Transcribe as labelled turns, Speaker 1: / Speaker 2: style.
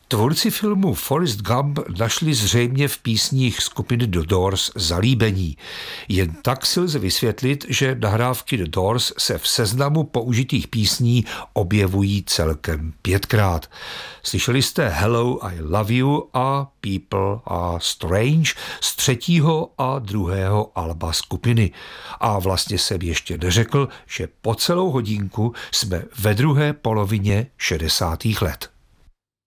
Speaker 1: Tvůrci filmu Forrest Gump našli zřejmě v písních skupiny The Doors zalíbení. Jen tak si lze vysvětlit, že nahrávky The Doors se v seznamu použitých písní objevují celkem 5krát. Slyšeli jste Hello, I Love You a People Are Strange z 3. a 2. alba skupiny. A vlastně jsem ještě neřekl, že po celou hodinku jsme ve druhé polovině 60. let.